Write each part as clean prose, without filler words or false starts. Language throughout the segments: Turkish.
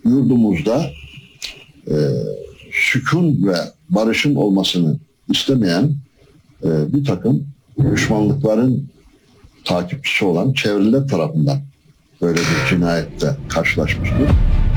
yurdumuzda sükun ve barışın olmasını istemeyen bir takım düşmanlıkların takipçisi olan çevreler tarafından böyle bir cinayette karşılaşmıştır.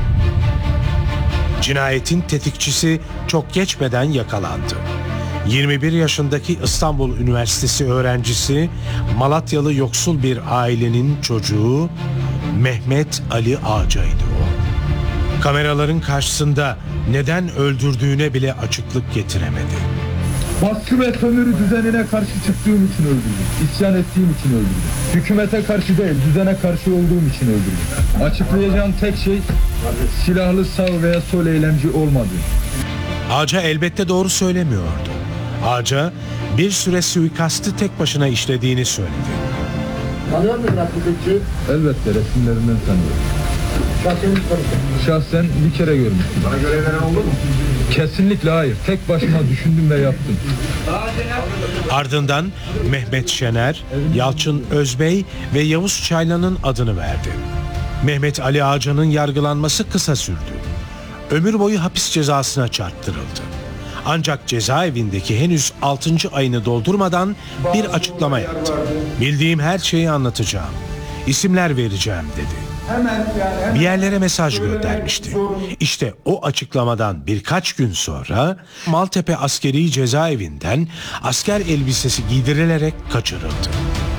Cinayetin tetikçisi çok geçmeden yakalandı. 21 yaşındaki İstanbul Üniversitesi öğrencisi, Malatyalı yoksul bir ailenin çocuğu Mehmet Ali Ağca'ydı o. Kameraların karşısında neden öldürdüğüne bile açıklık getiremedi. Baskı ve sömürü düzenine karşı çıktığım için öldürdüm. İsyan ettiğim için öldürdüm. Hükümete karşı değil, düzene karşı olduğum için öldürdüm. Açıklayacağım tek şey silahlı sağ veya sol eylemci olmadı. Ağca elbette doğru söylemiyordu. Ağca bir süre suikastı tek başına işlediğini söyledi. Tanıyor musun Abdülkadir? Elbette resimlerinden tanıyorum. Şahsen bir kere görmüştüm. Bana göre veren oldu mu? Kesinlikle hayır. Tek başıma düşündüm ve yaptım. Ardından Mehmet Şener, Yalçın Özbey ve Yavuz Çaylan'ın adını verdi. Mehmet Ali Ağca'nın yargılanması kısa sürdü. Ömür boyu hapis cezasına çarptırıldı. Ancak cezaevindeki henüz 6. ayını doldurmadan bir açıklama yaptı. Bildiğim her şeyi anlatacağım. İsimler vereceğim dedi. Bir yerlere mesaj göndermişti. İşte o açıklamadan birkaç gün sonra Maltepe Askeri Cezaevinden asker elbisesi giydirilerek kaçırıldı.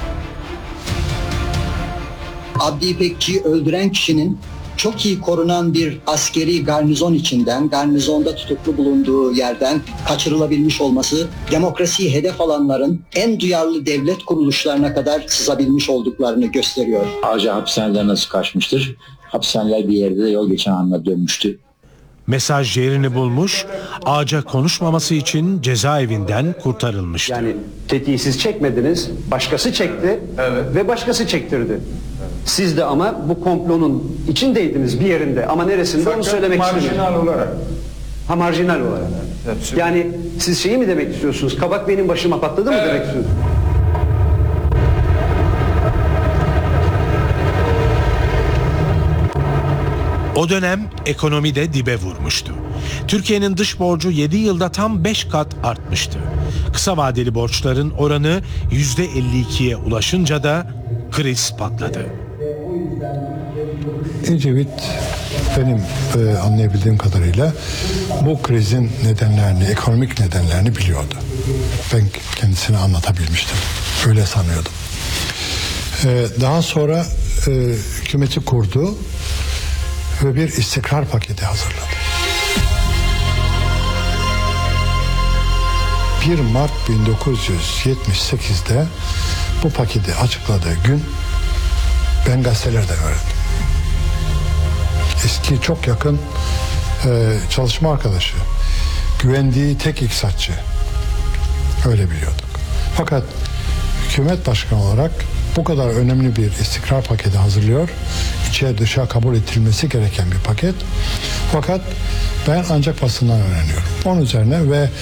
Abdi İpekçi'yi öldüren kişinin çok iyi korunan bir askeri garnizon içinden, garnizonda tutuklu bulunduğu yerden kaçırılabilmiş olması, demokrasiyi hedef alanların en duyarlı devlet kuruluşlarına kadar sızabilmiş olduklarını gösteriyor. Ağca hapishaneden nasıl kaçmıştır? Hapishaneler bir yerde de yol geçen anına dönmüştü. Mesaj yerini bulmuş, Ağca konuşmaması için cezaevinden kurtarılmıştı. Yani tetiği siz çekmediniz, başkası çekti ve başkası çektirdi. Siz de ama bu komplonun içindeydiniz bir yerinde ama neresinde onu söylemek istemiyorum. Marjinal olarak. Ha, marjinal olarak. Yani siz şeyi mi demek istiyorsunuz? Kabak benim başıma patladı mı demek istiyorsunuz? O dönem ekonomi de dibe vurmuştu. Türkiye'nin dış borcu 7 yılda tam 5 kat artmıştı. Kısa vadeli borçların oranı %52'ye ulaşınca da kriz patladı. Ecevit benim anlayabildiğim kadarıyla bu krizin nedenlerini, ekonomik nedenlerini biliyordu. Ben kendisine anlatabilmiştim. Öyle sanıyordum. Daha sonra hükümeti kurdu ve bir istikrar paketi hazırladı. 1 Mart 1978'de bu paketi açıkladığı gün ben gazetelerde öğrendim. Eski çok yakın çalışma arkadaşı, güvendiği tek iktisatçı, öyle biliyorduk. Fakat hükümet başkanı olarak bu kadar önemli bir istikrar paketi hazırlıyor. İçe dışa kabul edilmesi gereken bir paket. Fakat ben ancak basından öğreniyorum. Onun üzerine ve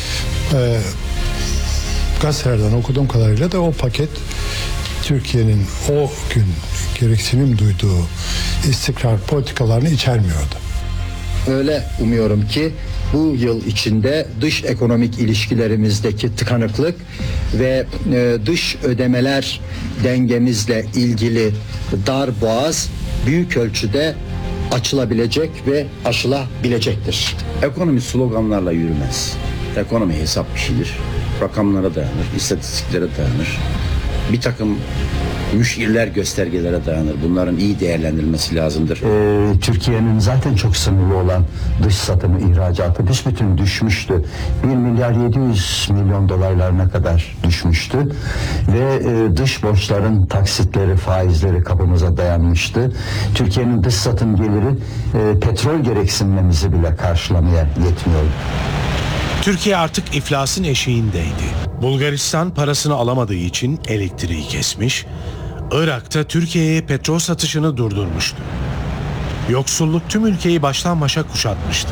gazetelerden okuduğum kadarıyla da o paket Türkiye'nin o gün gereksinim duyduğu istikrar politikalarını içermiyordu. Öyle umuyorum ki bu yıl içinde dış ekonomik ilişkilerimizdeki tıkanıklık ve dış ödemeler dengemizle ilgili dar boğaz büyük ölçüde açılabilecek ve aşılabilecektir. Ekonomi sloganlarla yürümez. Ekonomi hesap işidir. Rakamlara dayanır, istatistiklere dayanır. Bir takım müşirler, göstergelere dayanır. Bunların iyi değerlendirilmesi lazımdır. Türkiye'nin zaten çok sınırlı olan dış satımı, ihracatı büsbütün düşmüştü. 1 milyar 700 milyon dolarlarına kadar düşmüştü. Ve dış borçların taksitleri, faizleri kapımıza dayanmıştı. Türkiye'nin dış satım geliri petrol gereksinmemizi bile karşılamaya yetmiyordu. Türkiye artık iflasın eşiğindeydi. Bulgaristan parasını alamadığı için elektriği kesmiş, Irak'ta Türkiye'ye petrol satışını durdurmuştu. Yoksulluk tüm ülkeyi baştan başa kuşatmıştı.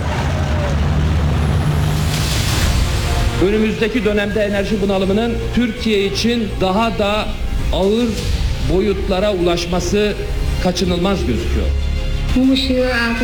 Önümüzdeki dönemde enerji bunalımının Türkiye için daha da ağır boyutlara ulaşması kaçınılmaz gözüküyor.